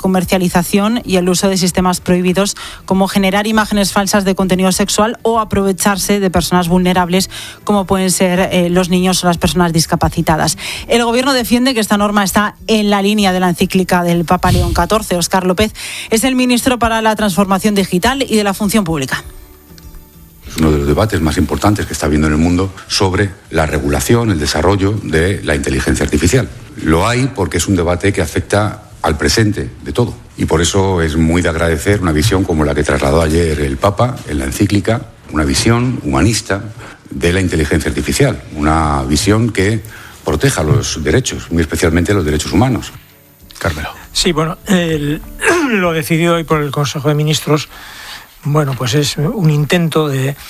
comercialización y el uso de sistemas prohibidos como generar imágenes falsas de contenido sexual o aprovecharse de personas vulnerables como pueden ser los niños o las personas discapacitadas. El Gobierno defiende que esta norma está en la línea de la encíclica del Papa León XIV. Óscar López es el ministro para la Transformación Digital y de la Función Pública. Es uno de los debates más importantes que está habiendo en el mundo sobre la regulación, el desarrollo de la inteligencia artificial. Lo hay porque es un debate que afecta al presente de todo. Y por eso es muy de agradecer una visión como la que trasladó ayer el Papa en la encíclica, una visión humanista de la inteligencia artificial, una visión que proteja los derechos, muy especialmente los derechos humanos. Carmelo. Sí, bueno, lo decidido hoy por el Consejo de Ministros, bueno, pues es un intento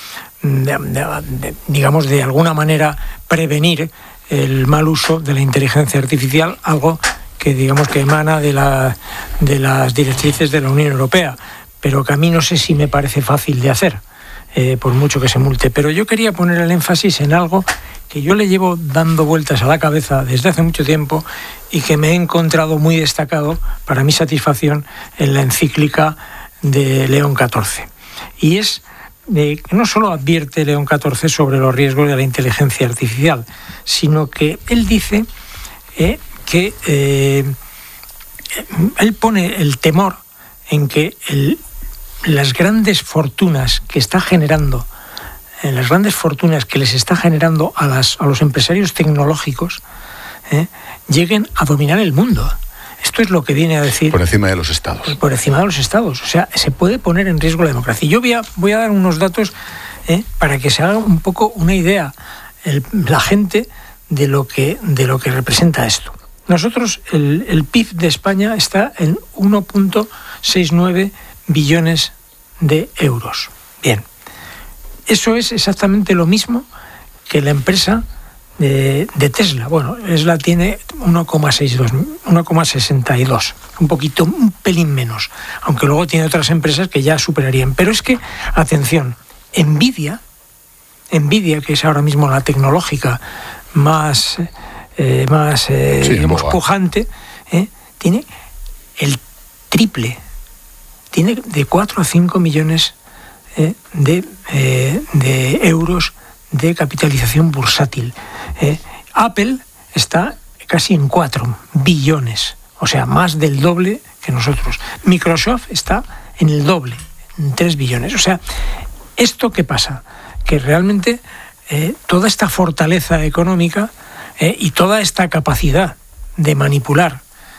digamos, de alguna manera prevenir el mal uso de la inteligencia artificial, algo que digamos que emana de las directrices de la Unión Europea, pero que a mí no sé si me parece fácil de hacer, por mucho que se multe. Pero yo quería poner el énfasis en algo que yo le llevo dando vueltas a la cabeza desde hace mucho tiempo y que me he encontrado muy destacado, para mi satisfacción, en la encíclica de León XIV. Y es que no solo advierte León XIV sobre los riesgos de la inteligencia artificial, sino que él dice que él pone el temor en que las grandes fortunas que está generando, las grandes fortunas que les está generando a los empresarios tecnológicos, lleguen a dominar el mundo. Esto es lo que viene a decir... Por encima de los estados. Por encima de los estados. O sea, se puede poner en riesgo la democracia. Yo voy a dar unos datos para que se haga un poco una idea la gente de lo que representa esto. Nosotros, el PIB de España está en 1,69 billones de euros. Bien. Eso es exactamente lo mismo que la empresa de Tesla. Bueno, Tesla tiene 1,62, un pelín menos, aunque luego tiene otras empresas que ya superarían. Pero es que, atención, Nvidia, que es ahora mismo la tecnológica más digamos, pujante, tiene el triple, tiene de 4 a 5 millones de euros de capitalización bursátil. Apple está casi en 4 billones, o sea, más del doble que nosotros. Microsoft está en el doble, en 3 billones. O sea, ¿esto qué pasa? Que realmente toda esta fortaleza económica y toda esta capacidad de manipular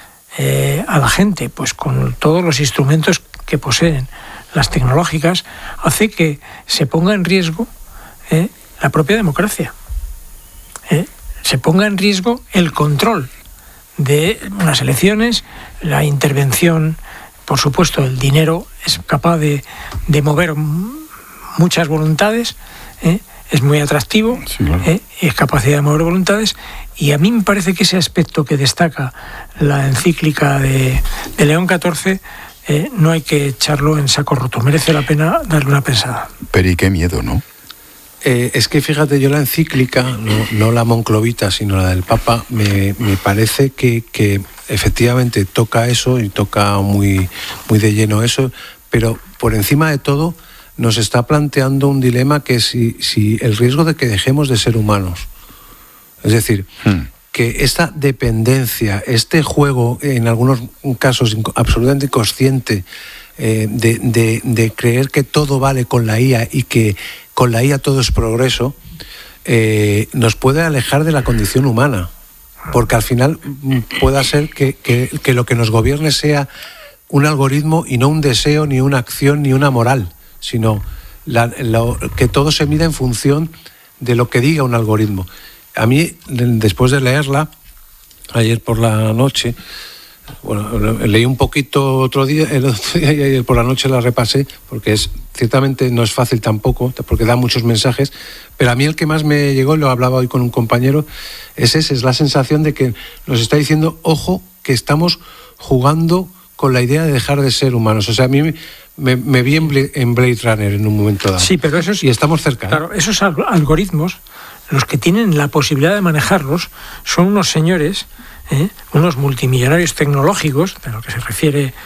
a la gente, pues con todos los instrumentos que poseen las tecnológicas, hace que se ponga en riesgo la propia democracia. Se ponga en riesgo el control de unas elecciones, la intervención, por supuesto, el dinero es capaz de mover muchas voluntades, es muy atractivo, sí, claro. Es capacidad de mover voluntades, y a mí me parece que ese aspecto que destaca la encíclica de León XIV no hay que echarlo en saco roto, merece la pena darle una pensada. Pero y qué miedo, ¿no? Es que fíjate, yo la encíclica, no la monclovita, sino la del Papa, me parece que efectivamente toca eso y toca muy, muy de lleno eso, pero por encima de todo nos está planteando un dilema que si el riesgo de que dejemos de ser humanos. Es decir, que esta dependencia, este juego, en algunos casos absolutamente inconsciente, de creer que todo vale con la IA y que con la IA todo es progreso, nos puede alejar de la condición humana, porque al final pueda ser que lo que nos gobierne sea un algoritmo y no un deseo, ni una acción, ni una moral, sino que todo se mida en función de lo que diga un algoritmo. A mí, después de leerla, ayer por la noche, bueno, leí un poquito el otro día y ayer por la noche la repasé, porque ciertamente no es fácil tampoco, porque da muchos mensajes, pero a mí el que más me llegó, y lo hablaba hoy con un compañero, es la sensación de que nos está diciendo, ojo, que estamos jugando con la idea de dejar de ser humanos. O sea, a mí me vi en Blade Runner en un momento dado. Sí, pero y estamos cerca. Claro, esos algoritmos, los que tienen la posibilidad de manejarlos, son unos señores, unos multimillonarios tecnológicos, de lo que se refiere